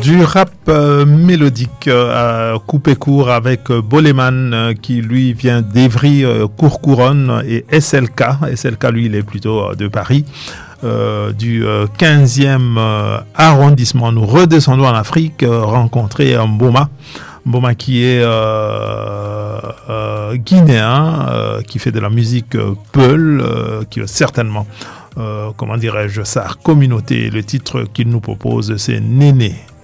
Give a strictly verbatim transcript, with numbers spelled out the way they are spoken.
Du rap euh, mélodique euh, coupé court avec euh, Boleman euh, qui lui vient d'Evry, euh, Courcouronnes et S L K. S L K lui il est plutôt euh, de Paris. Euh, du euh, quinzième euh, arrondissement. Nous redescendons en Afrique, euh, rencontrer un Mboma. Mboma qui est euh, euh, guinéen, euh, qui fait de la musique euh, Peul, euh, qui est certainement, euh, comment dirais-je ça, communauté. Le titre qu'il nous propose, c'est Néné.